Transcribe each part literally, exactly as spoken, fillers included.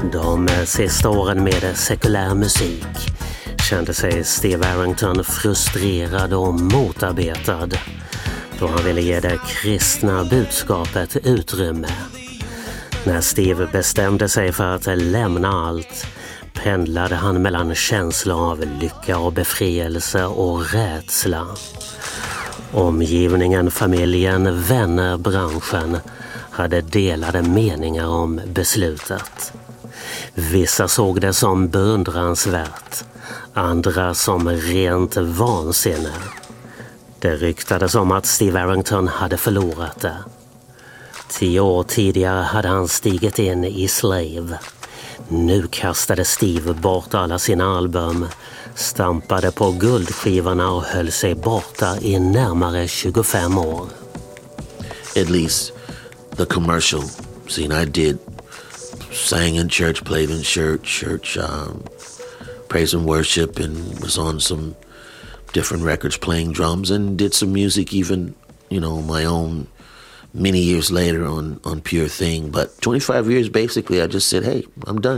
De sista åren med sekulär musik kände sig Steve Arrington frustrerad och motarbetad då han ville ge det kristna budskapet utrymme. När Steve bestämde sig för att lämna allt pendlade han mellan känsla av lycka och befrielse och rädsla. Omgivningen, familjen, vänner, branschen hade delade meningar om beslutet. Vissa såg det som beundransvärt, andra som rent vansinne. Det ryktades om att Steve Arrington hade förlorat det. Tio år tidigare hade han stigit in i Slave. Nu kastade Steve bort alla sina album, stampade på guldskivorna och höll sig borta i närmare tjugofem år. At least the commercial scene I did, sang in church, played in church, church um, praise and worship, and was on some different records playing drums and did some music even, you know, my own many years later on, on Pure Thing. But twenty-five years, basically, I just said, hey, I'm done.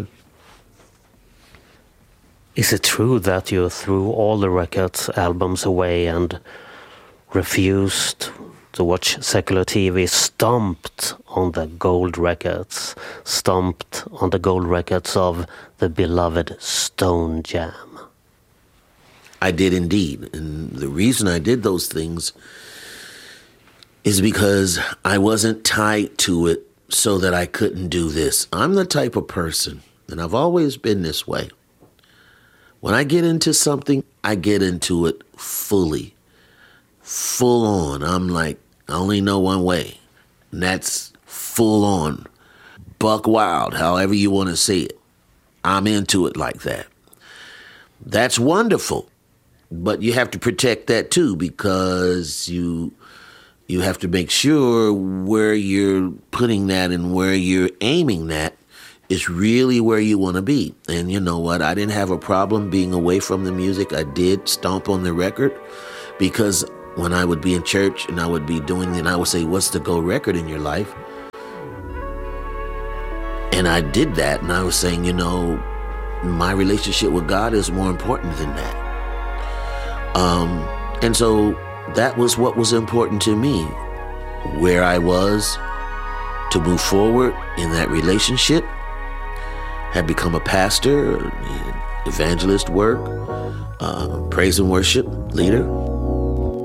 Is it true that you threw all the records, albums away and refused to watch secular T V, stomped on the gold records, stomped on the gold records of the beloved Stone Jam? I did indeed. And the reason I did those things is because I wasn't tied to it so that I couldn't do this. I'm the type of person, and I've always been this way. When I get into something, I get into it fully, full on. I'm like, I only know one way, and that's full on, buck wild, however you want to say it. I'm into it like that. That's wonderful, but you have to protect that too, because you you have to make sure where you're putting that and where you're aiming that is really where you want to be. And you know what? I didn't have a problem being away from the music. I did stomp on the record because when I would be in church and I would be doing it, and I would say, what's the go record in your life? And I did that, and I was saying, you know, my relationship with God is more important than that. Um, and so that was what was important to me, where I was to move forward in that relationship. Had become a pastor, evangelist work, uh, praise and worship leader.